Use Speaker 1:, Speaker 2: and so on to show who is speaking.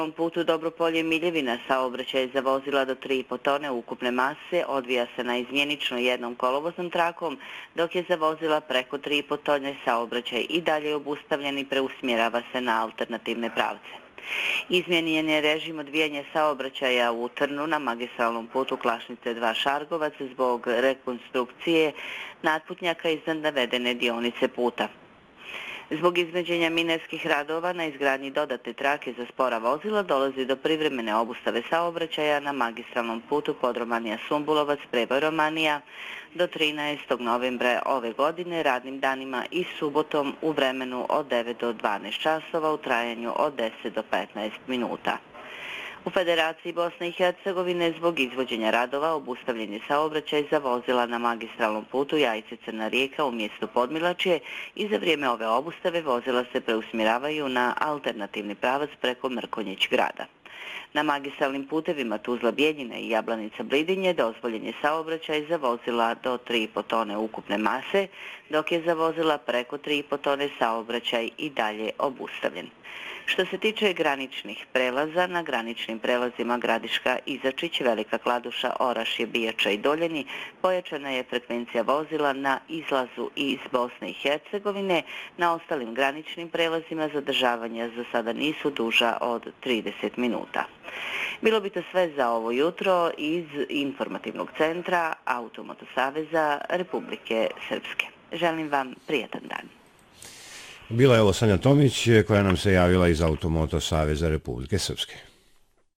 Speaker 1: putu Dobropolje-Miljevina saobraćaj za vozila do 3,5 tone ukupne mase odvija se na izmjenično jednom kolovoznom trakom, dok je za vozila preko 3,5 tone saobraćaj i dalje obustavljen i preusmjerava se na alternativne pravce. Izmijenjen je režim odvijanja saobraćaja u Trnu na magistralnom putu Klašnice 2 Šargovac zbog rekonstrukcije nadputnjaka iznad navedene dionice puta. Zbog izmeđenja minerskih radova na izgradnji dodatne trake za spora vozila dolazi do privremene obustave saobraćaja na magistralnom putu Podromanija-Sumbulovac, Preboj-Romanija do 13. novembra ove godine radnim danima i subotom u vremenu od 9 do 12 časova u trajanju od 10 do 15 minuta. U Federaciji Bosne i Hercegovine zbog izvođenja radova obustavljen je saobraćaj za vozila na magistralnom putu Jajce-Crna Rijeka u mjestu Podmilačje i za vrijeme ove obustave vozila se preusmjeravaju na alternativni pravac preko Mrkonjić grada. Na magistralnim putevima Tuzla-Bijeljina i Jablanica-Blidinje dozvoljen je saobraćaj za vozila do 3,5 tone ukupne mase, dok je za vozila preko 3,5 tone saobraćaj i dalje obustavljen. Što se tiče graničnih prelaza, na graničnim prelazima Gradiška, Izačić, Velika Kladuša, Orašje, Bijača i Doljeni pojačana je frekvencija vozila na izlazu iz Bosne i Hercegovine. Na ostalim graničnim prelazima zadržavanja za sada nisu duža od 30 minuta. Bilo bi to sve za ovo jutro iz informativnog centra Automoto Saveza Republike Srpske. Želim vam prijatan dan.
Speaker 2: Bila je ovo Sanja Tomić koja nam se javila iz Automoto Saveza Republike Srpske.